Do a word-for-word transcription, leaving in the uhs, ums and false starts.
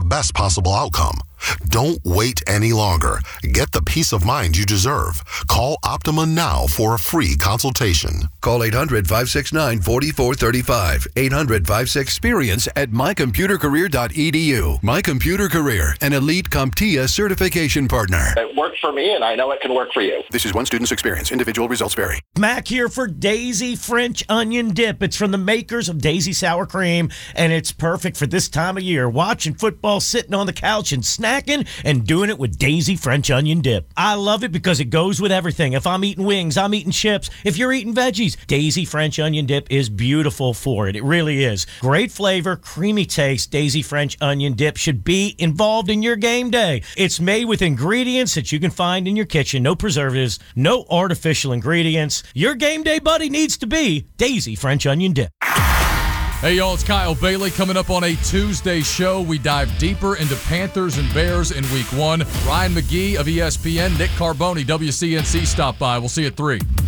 best possible outcome. Don't wait any longer. Get the peace of mind you deserve. Call Optima now for a free consultation. Call eight hundred, five six nine, four four three five. eight hundred, five six, experience at my computer career dot e d u. My Computer Career, an elite CompTIA certification partner. It worked for me, and I know it can work for you. This is one student's experience. Individual results vary. Mac here for Daisy French Onion Dip. It's from the makers of Daisy Sour Cream, and it's perfect for this time of year. Watching football, sitting on the couch, and snacking, and doing it with Daisy French Onion Dip. I love it because it goes with everything. If I'm eating wings, I'm eating chips. If you're eating veggies, Daisy French Onion Dip is beautiful for it. It really is. Great flavor, creamy taste. Daisy French Onion Dip should be involved in your game day. It's made with ingredients that you can find in your kitchen. No preservatives, no artificial ingredients. Your game day buddy needs to be Daisy French Onion Dip. Hey, y'all, it's Kyle Bailey coming up on a Tuesday show. We dive deeper into Panthers and Bears in week one. Ryan McGee of E S P N, Nick Carboni, W C N C, stop by. We'll see you at three.